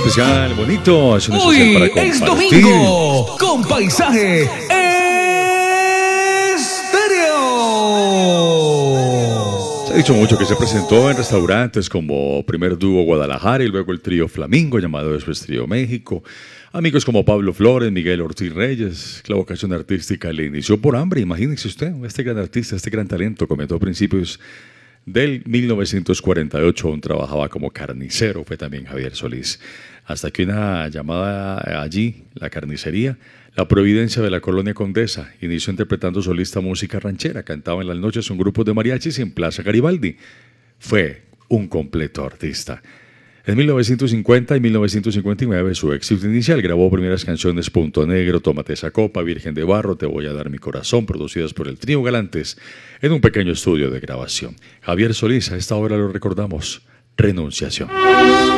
especial, bonito. Es un Hoy especial para es compartir. domingo con Paisaje Estéreo. Se ha dicho mucho que se presentó en restaurantes como primer dúo Guadalajara y luego el trío Flamingo, llamado después Trío México. Amigos como Pablo Flores, Miguel Ortiz Reyes. La vocación artística le inició por hambre. Imagínese usted, este gran artista, este gran talento comenzó a principios del 1948, aún trabajaba como carnicero, fue también Javier Solís. Hasta que una llamada allí, la carnicería, La Providencia de la Colonia Condesa, inició interpretando solista música ranchera, cantaba en las noches un grupo de mariachis en Plaza Garibaldi. Fue un completo artista. En 1950 y 1959, su éxito inicial, grabó primeras canciones Punto Negro, Tómate esa copa, Virgen de Barro, Te voy a dar mi corazón, producidas por el Trío Galantes, en un pequeño estudio de grabación. Javier Solís, a esta hora lo recordamos, Renunciación.